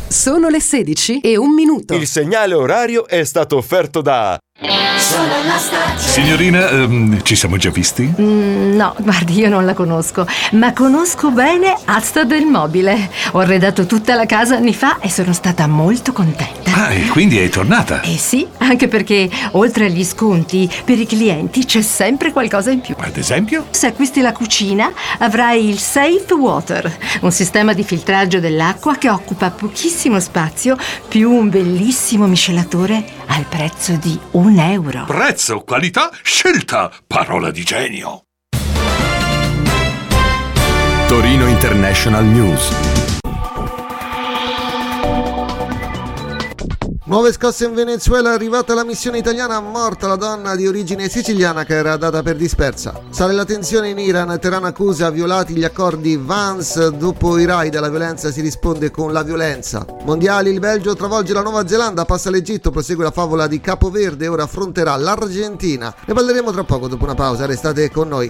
Sono le 16:01. Il segnale orario è stato offerto da... Signorina, ci siamo già visti? No, guardi, io non la conosco, ma conosco bene Asta del Mobile. Ho arredato tutta la casa anni fa e sono stata molto contenta. Ah, e quindi è tornata? Eh sì, anche perché oltre agli sconti, per i clienti c'è sempre qualcosa in più. Ad esempio? Se acquisti la cucina, avrai il Safe Water, un sistema di filtraggio dell'acqua che occupa pochissimo spazio, più un bellissimo miscelatore al prezzo di €1. Prezzo, qualità, scelta, parola di genio. Torino International News. Nuove scosse in Venezuela, è arrivata la missione italiana, morta la donna di origine siciliana che era data per dispersa. Sale la tensione in Iran, Teheran accusa violati gli accordi Vance, dopo i raid alla violenza si risponde con la violenza. Mondiali, il Belgio travolge la Nuova Zelanda, passa l'Egitto, prosegue la favola di Capoverde, ora affronterà l'Argentina. Ne parleremo tra poco dopo una pausa, restate con noi.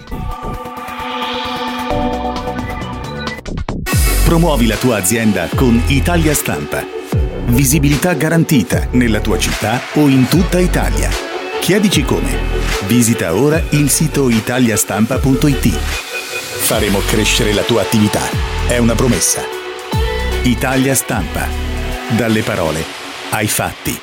Promuovi la tua azienda con Italia Stampa. Visibilità garantita nella tua città o in tutta Italia. Chiedici come. Visita ora il sito italiastampa.it. Faremo crescere la tua attività. È una promessa. Italia Stampa. Dalle parole ai fatti.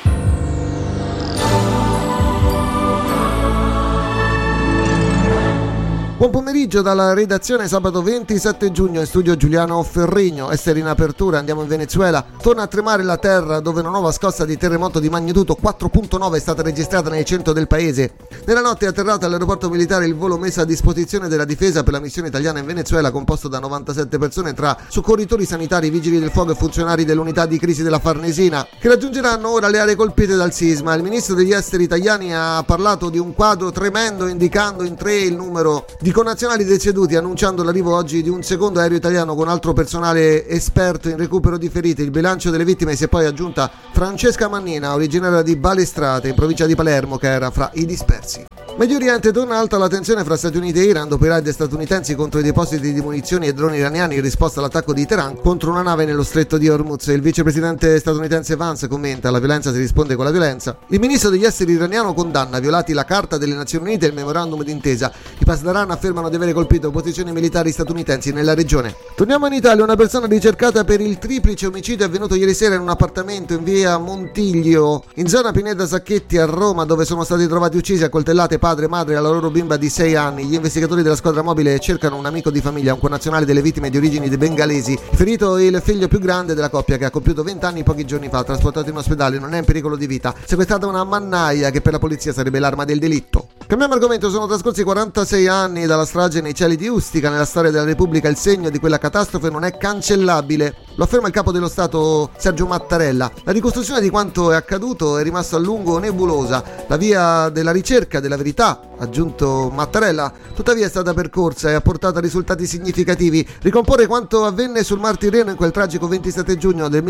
Buon pomeriggio dalla redazione, sabato 27 giugno in studio Giuliano Ferrigno. Essere in apertura, andiamo in Venezuela. Torna a tremare la terra dove una nuova scossa di terremoto di magnitudo 4.9 è stata registrata nel centro del paese. Nella notte è atterrato all'aeroporto militare il volo messo a disposizione della difesa per la missione italiana in Venezuela, composto da 97 persone tra soccorritori sanitari, vigili del fuoco e funzionari dell'unità di crisi della Farnesina, che raggiungeranno ora le aree colpite dal sisma. Il ministro degli esteri italiani ha parlato di un quadro tremendo, indicando in 3 il numero di connazionali deceduti, annunciando l'arrivo oggi di un secondo aereo italiano con altro personale esperto in recupero di ferite. Il bilancio delle vittime si è poi aggiunta Francesca Mannina, originaria di Balestrate, in provincia di Palermo, che era fra i dispersi. Medio Oriente, torna alta la tensione fra Stati Uniti e Iran dopo i raid statunitensi contro i depositi di munizioni e droni iraniani in risposta all'attacco di Teheran contro una nave nello stretto di Hormuz. Il vicepresidente statunitense Vance commenta: la violenza si risponde con la violenza. Il ministro degli esteri iraniano condanna violati la Carta delle Nazioni Unite e il memorandum d'intesa. I Pasdaran affermano di aver colpito posizioni militari statunitensi nella regione. Torniamo in Italia, una persona ricercata per il triplice omicidio avvenuto ieri sera in un appartamento in via Montiglio, in zona Pineta Sacchetti a Roma, dove sono stati trovati uccisi a coltellate padre e madre e la loro bimba di 6 anni. Gli investigatori della squadra mobile cercano un amico di famiglia, un connazionale delle vittime di origini bengalesi. Ferito il figlio più grande della coppia, che ha compiuto 20 anni pochi giorni fa, trasportato in ospedale, non è in pericolo di vita. Sequestrata una mannaia che per la polizia sarebbe l'arma del delitto. Cambiamo argomento, sono trascorsi 46 anni dalla strage nei cieli di Ustica. Nella storia della Repubblica il segno di quella catastrofe non è cancellabile, lo afferma il capo dello Stato Sergio Mattarella. La ricostruzione di quanto è accaduto è rimasta a lungo nebulosa. La via della ricerca della verità, aggiunto Mattarella, tuttavia è stata percorsa e ha portato a risultati significativi. Ricomporre quanto avvenne sul Mar Tirreno in quel tragico 27 giugno del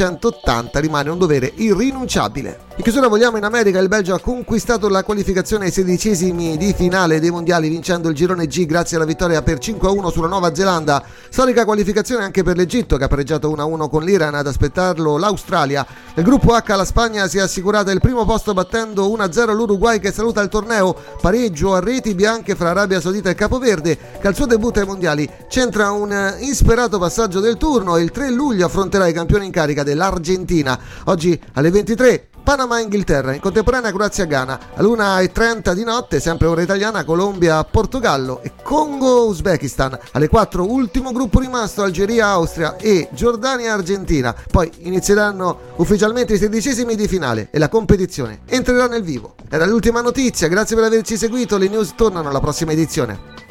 1980 rimane un dovere irrinunciabile. In chiusura vogliamo in America, il Belgio ha conquistato la qualificazione ai 16esimi di finale dei mondiali, vincendo il girone G grazie alla vittoria per 5-1 sulla Nuova Zelanda. Storica qualificazione anche per l'Egitto, che ha pareggiato 1-1 con l'Iran, ad aspettarlo l'Australia. Nel gruppo H la Spagna si è assicurata il primo posto battendo 1-0 l'Uruguay, che saluta il torneo. Pareggio a reti bianche fra Arabia Saudita e Capoverde, che al suo debutto ai mondiali centra un insperato passaggio del turno e il 3 luglio affronterà i campioni in carica dell'Argentina. Oggi alle 23 Panama-Inghilterra, in contemporanea Croazia-Ghana, all'1:30 di notte, sempre ora italiana, Colombia-Portogallo e Congo-Uzbekistan. Alle 4 ultimo gruppo rimasto, Algeria-Austria e Giordania-Argentina. Poi inizieranno ufficialmente i 16esimi di finale e la competizione entrerà nel vivo. Era l'ultima notizia, grazie per averci seguito, le news tornano alla prossima edizione.